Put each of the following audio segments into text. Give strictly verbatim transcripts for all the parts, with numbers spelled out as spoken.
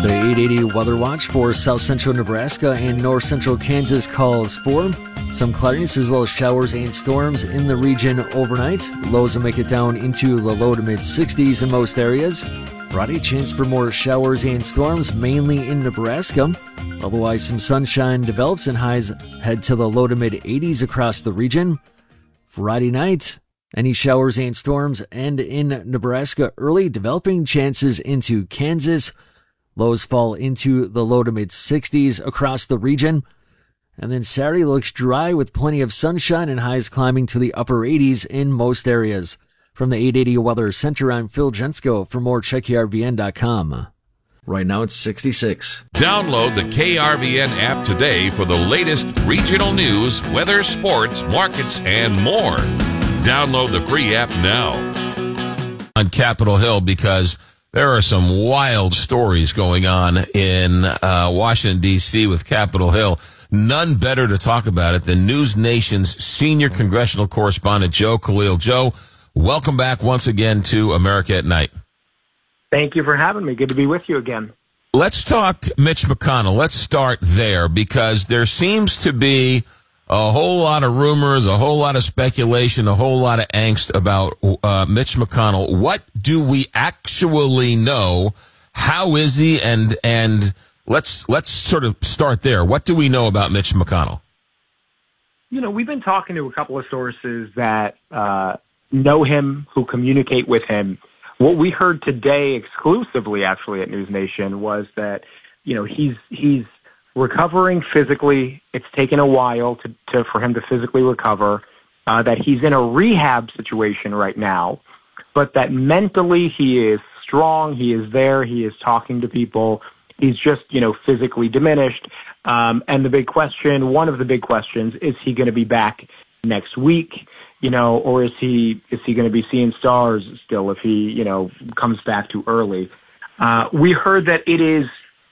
The eight eighty Weather Watch for south central Nebraska and north central Kansas calls for some cloudiness as well as showers and storms in the region overnight. Lows will make it down into the low to mid sixties in most areas. Friday, chance for more showers and storms, mainly in Nebraska. Otherwise, some sunshine develops and highs head to the low to mid eighties across the region. Friday night, any showers and storms end in Nebraska early, developing chances into Kansas. Lows fall into the low to mid sixties across the region. And then Saturday looks dry with plenty of sunshine and highs climbing to the upper eighties in most areas. From the eight eighty Weather Center, I'm Phil Jensko. For more, check K R V N dot com. Right now it's sixty-six. Download the K R V N app today for the latest regional news, weather, sports, markets, and more. Download the free app now. On Capitol Hill, because there are some wild stories going on in uh, Washington, D C with Capitol Hill. None better to talk about it than News Nation's senior congressional correspondent, Joe Khalil. Joe, welcome back once again to America at Night. Thank you for having me. Good to be with you again. Let's talk Mitch McConnell. Let's start there, because there seems to be a whole lot of rumors, a whole lot of speculation, a whole lot of angst about uh, Mitch McConnell. What do we actually know? How is he? And and let's let's sort of start there. What do we know about Mitch McConnell? You know, we've been talking to a couple of sources that uh, know him, who communicate with him. What we heard today exclusively, actually, at News Nation was that, you know, he's he's recovering physically. It's taken a while to, to for him to physically recover, uh, that he's in a rehab situation right now, but that mentally he is strong, he is there, he is talking to people, he's just, you know, physically diminished. Um, and the big question, one of the big questions, is he going to be back next week? You know, or is he is he going to be seeing stars still if he, you know, comes back too early? Uh, we heard that it is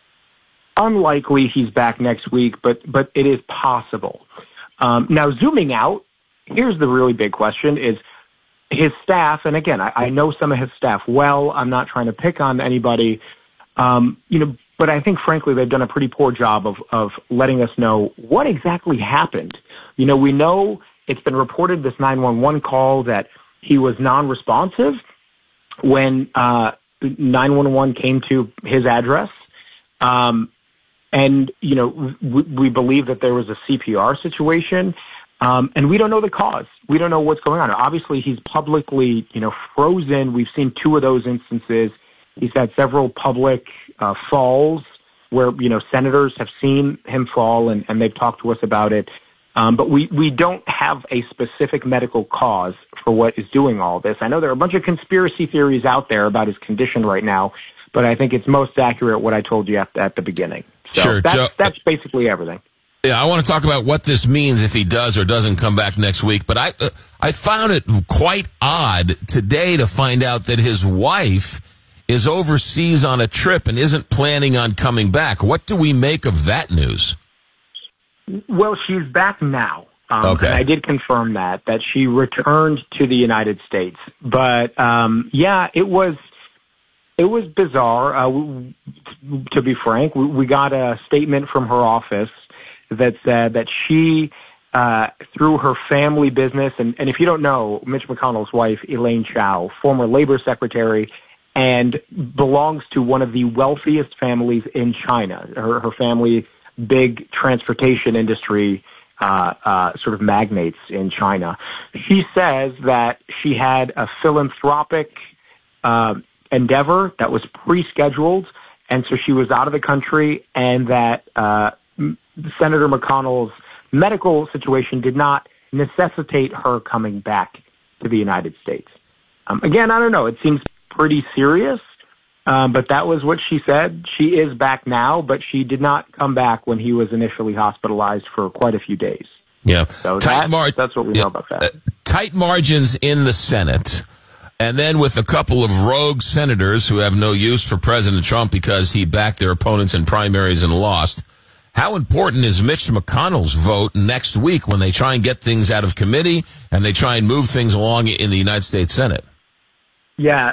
unlikely he's back next week, but but it is possible. Um, now, zooming out, here's the really big question: is his staff, and again, I, I know some of his staff well. I'm not trying to pick on anybody, um, you know, but I think, frankly, they've done a pretty poor job of of letting us know what exactly happened. You know, we know. It's been reported, this nine one one call, that he was non-responsive when uh, nine one one came to his address. Um, and, you know, we, we believe that there was a C P R situation, um, and we don't know the cause. We don't know what's going on. Obviously, he's publicly, you know, frozen. We've seen two of those instances. He's had several public uh, falls where, you know, senators have seen him fall, and, and they've talked to us about it. Um, but we, we don't have a specific medical cause for what is doing all this. I know there are a bunch of conspiracy theories out there about his condition right now, but I think it's most accurate what I told you at, at the beginning. So sure, that's, Joe, that's basically everything. Yeah, I want to talk about what this means if he does or doesn't come back next week. But I, uh, I found it quite odd today to find out that his wife is overseas on a trip and isn't planning on coming back. What do we make of that news? Well, she's back now. Um, okay. And I did confirm that, that she returned to the United States. But, um, yeah, it was, it was bizarre. Uh, we, to be frank, we, we got a statement from her office that said that she, uh, through her family business, and, and if you don't know, Mitch McConnell's wife, Elaine Chao, former labor secretary, and belongs to one of the wealthiest families in China. Her, her family, big transportation industry uh, uh, sort of magnates in China. She says that she had a philanthropic uh, endeavor that was pre-scheduled, and so she was out of the country, and that uh, Senator McConnell's medical situation did not necessitate her coming back to the United States. Um, again, I don't know. It seems pretty serious. Um, but that was what she said. She is back now, but she did not come back when he was initially hospitalized for quite a few days. Yeah. So tight that, mar- that's what we yeah, know about that. Uh, tight margins in the Senate, and then with a couple of rogue senators who have no use for President Trump because he backed their opponents in primaries and lost. How important is Mitch McConnell's vote next week when they try and get things out of committee and they try and move things along in the United States Senate? Yeah,